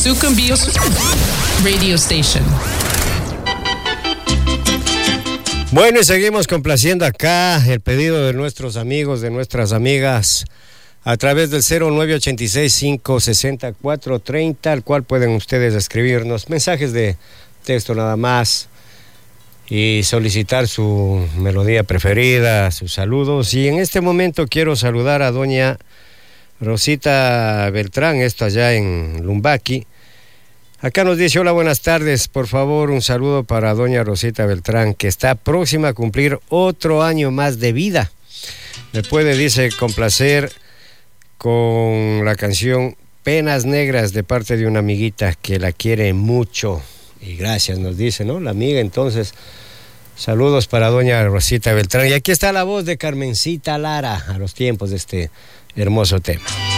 Sucumbíos Radio Station. Bueno, y seguimos complaciendo acá el pedido de nuestros amigos, de nuestras amigas, a través del 0986-560-430, al cual pueden ustedes escribirnos mensajes de texto nada más y solicitar su melodía preferida, sus saludos. Y en este momento quiero saludar a doña Rosita Beltrán, esto allá en Lumbaki. Acá nos dice: hola, buenas tardes, por favor un saludo para doña Rosita Beltrán, que está próxima a cumplir otro año más de vida. Me puede, dice, complacer con la canción Penas Negras de parte de una amiguita que la quiere mucho. Y gracias, nos dice, ¿no? La amiga, entonces, saludos para doña Rosita Beltrán. Y aquí está la voz de Carmencita Lara a los tiempos de este hermoso tema.